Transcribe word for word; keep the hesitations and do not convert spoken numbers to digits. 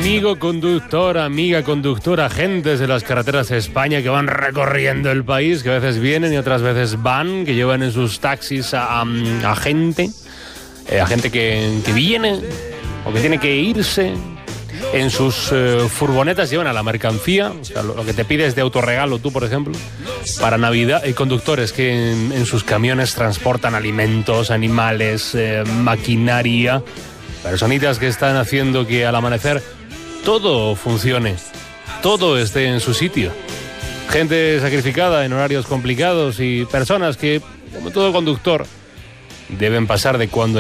Amigo conductor, amiga conductora, agentes de las carreteras de España que van recorriendo el país, que a veces vienen y otras veces van, que llevan en sus taxis a, a, a gente, eh, a gente que, que viene o que tiene que irse. En sus eh, furgonetas llevan a la mercancía, o sea, lo, lo que te pides de autorregalo tú, por ejemplo, para Navidad. Hay conductores que en, en sus camiones transportan alimentos, animales, eh, maquinaria, personitas que están haciendo que al amanecer todo funcione, todo esté en su sitio. Gente sacrificada en horarios complicados y personas que, como todo conductor, deben pasar de cuando